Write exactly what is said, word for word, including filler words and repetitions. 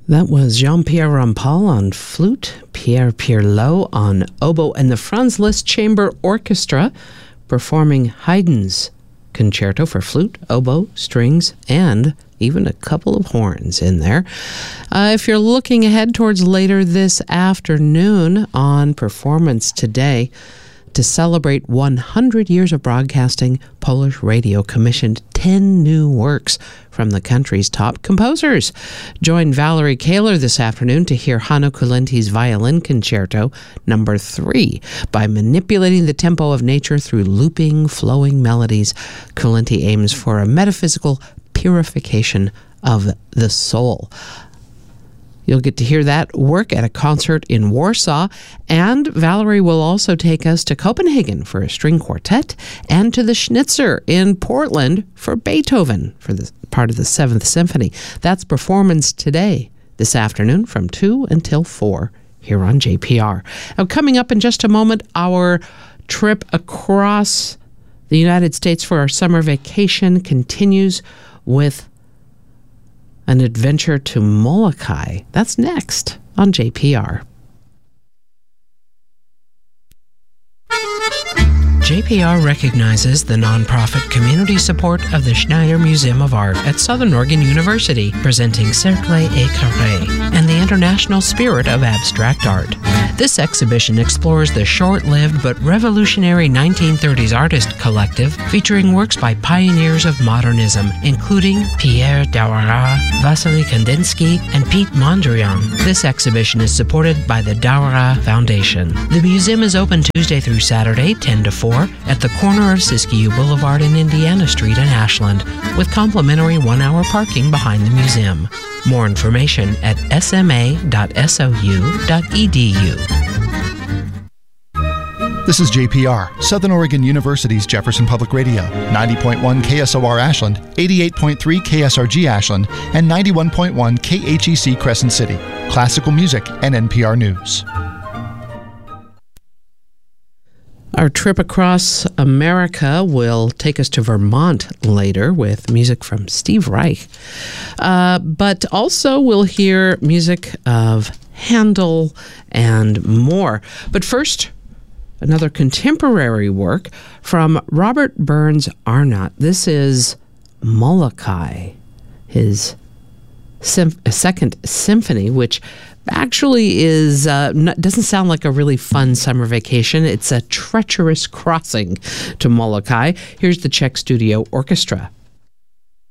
That was Jean-Pierre Rampal on flute, Pierre Pirlot on oboe, and the Franz Liszt Chamber Orchestra performing Haydn's concerto for flute, oboe, strings, and even a couple of horns in there. Uh, if you're looking ahead towards later this afternoon on Performance Today, to celebrate one hundred years of broadcasting, Polish Radio commissioned ten new works from the country's top composers. Join Valerie Kaler this afternoon to hear Hanno Kulenti's Violin Concerto number three. By manipulating the tempo of nature through looping, flowing melodies, Kulenti aims for a metaphysical purification of the soul. You'll get to hear that work at a concert in Warsaw, and Valerie will also take us to Copenhagen for a string quartet and to the Schnitzer in Portland for Beethoven for the part of the Seventh Symphony. That's Performance Today this afternoon from two until four here on J P R. Now, coming up in just a moment, our trip across the United States for our summer vacation continues with an adventure to Molokai. That's next on J P R. J P R recognizes the nonprofit community support of the Schneider Museum of Art at Southern Oregon University, presenting Cercle et Carré and the international spirit of abstract art. This exhibition explores the short-lived but revolutionary nineteen thirties artist collective, featuring works by pioneers of modernism, including Pierre Daouara, Vasily Kandinsky, and Pete Mondrian. This exhibition is supported by the Daouara Foundation. The museum is open Tuesday through Saturday, ten to four, at the corner of Siskiyou Boulevard and Indiana Street in Ashland, with complimentary one-hour parking behind the museum. More information at s m a dot s o u dot e d u. This is J P R, Southern Oregon University's Jefferson Public Radio, ninety point one K S O R Ashland, eighty-eight point three K S R G Ashland, and ninety-one point one K H E C Crescent City. Classical music and N P R News. Our trip across America will take us to Vermont later with music from Steve Reich. Uh, but also we'll hear music of Handel and more. But first, another contemporary work from Robert Burns Arnott. This is Molokai, his symph- second symphony, which actually is uh, not, doesn't sound like a really fun summer vacation. It's a treacherous crossing to Molokai. Here's the Czech Studio Orchestra